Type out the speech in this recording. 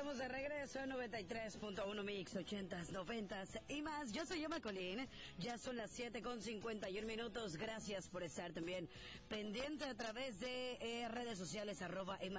estamos de regreso en 93.1 Mix, 80s, 90s y más. Yo soy Emma Colín, ya son las 7:51. Gracias por estar también pendiente a través de redes sociales, @Emma